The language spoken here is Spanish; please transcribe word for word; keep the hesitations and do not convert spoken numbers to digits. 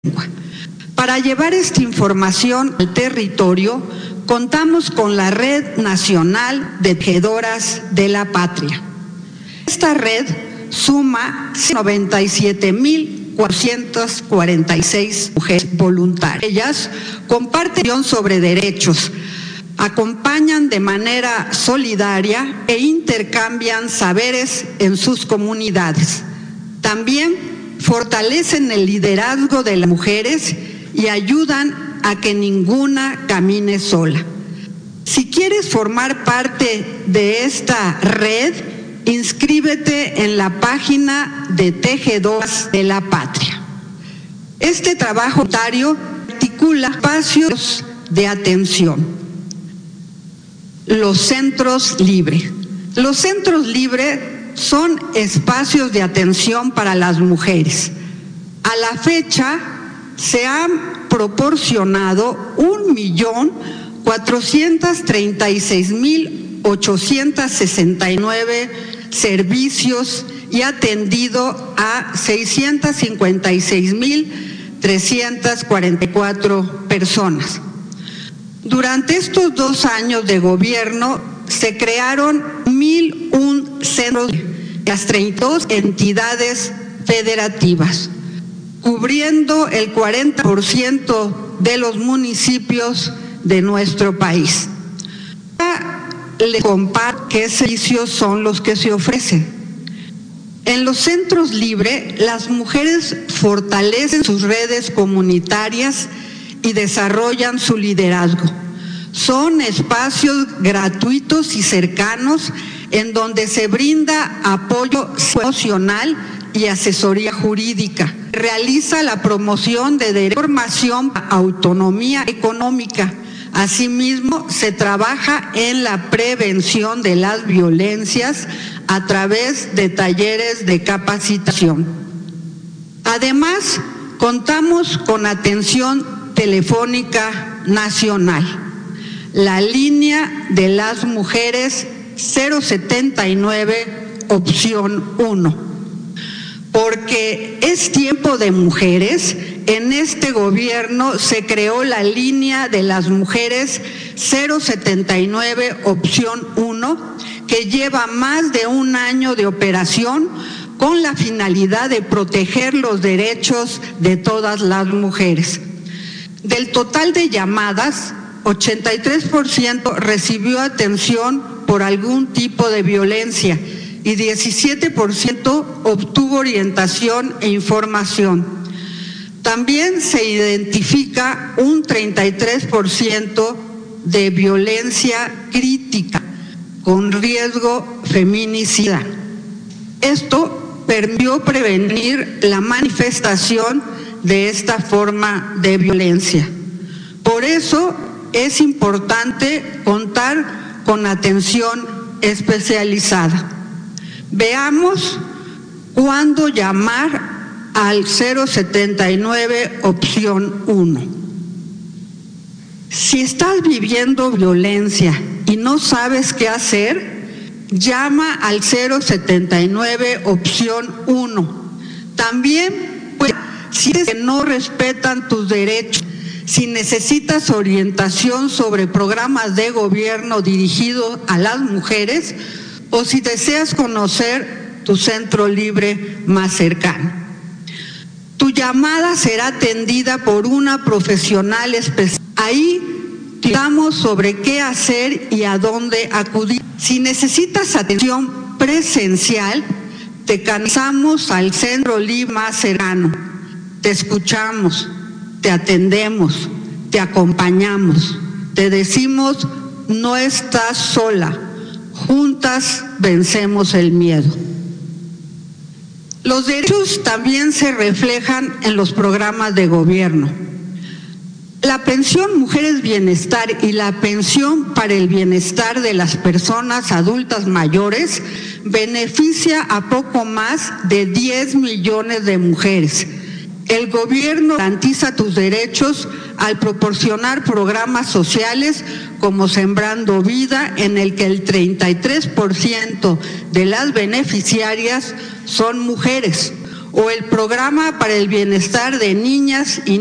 Para llevar esta información al territorio, contamos con la Red Nacional de Tejedoras de la Patria. Esta red suma noventa y siete mil cuatrocientas cuarenta y seis mujeres voluntarias. Ellas comparten sobre derechos, acompañan de manera solidaria e intercambian saberes en sus comunidades. También fortalecen el liderazgo de las mujeres y ayudan a que ninguna camine sola. Si quieres formar parte de esta red, inscríbete en la página de Tejedoras de la Patria. Este trabajo voluntario articula espacios de atención. Los centros libres. Los centros libres son espacios de atención para las mujeres. A la fecha se han proporcionado un millón cuatrocientos treinta y seis mil ochocientos sesenta y nueve servicios y atendido a seiscientos cincuenta y seis mil trescientas cuarenta y cuatro personas. Durante estos dos años de gobierno se crearon mil un centros de las treinta y dos entidades federativas, cubriendo el cuarenta por ciento de los municipios de nuestro país. Les comparto qué servicios son los que se ofrecen. En los centros libres, las mujeres fortalecen sus redes comunitarias y desarrollan su liderazgo. Son espacios gratuitos y cercanos en donde se brinda apoyo emocional y asesoría jurídica. Realiza la promoción de formación, autonomía económica. Asimismo, se trabaja en la prevención de las violencias a través de talleres de capacitación. Además, contamos con atención telefónica nacional. La línea de las mujeres cero setenta y nueve, opción uno. Porque es tiempo de mujeres, en este gobierno se creó la línea de las mujeres cero setenta y nueve, opción uno, que lleva más de un año de operación con la finalidad de proteger los derechos de todas las mujeres. Del total de llamadas, ochenta y tres por ciento recibió atención por algún tipo de violencia y diecisiete por ciento obtuvo orientación e información. También se identifica un treinta y tres por ciento de violencia crítica con riesgo feminicida. Esto permitió prevenir la manifestación de esta forma de violencia. Por eso es importante contar con atención especializada. Veamos cuándo llamar al cero setenta y nueve, opción uno. Si estás viviendo violencia y no sabes qué hacer, llama al cero setenta y nueve, opción uno. También, pues, si es que no respetan tus derechos, si necesitas orientación sobre programas de gobierno dirigidos a las mujeres, o si deseas conocer tu centro libre más cercano. Tu llamada será atendida por una profesional especial. Ahí te hablamos sobre qué hacer y a dónde acudir. Si necesitas atención presencial, te canalizamos al centro libre más cercano. Te escuchamos, te atendemos, te acompañamos. Te decimos, no estás sola. Juntas vencemos el miedo. Los derechos también se reflejan en los programas de gobierno. La pensión Mujeres Bienestar y la pensión para el bienestar de las personas adultas mayores beneficia a poco más de diez millones de mujeres. El gobierno garantiza tus derechos al proporcionar programas sociales como Sembrando Vida, en el que el treinta y tres por ciento de las beneficiarias son mujeres, o el Programa para el Bienestar de Niñas y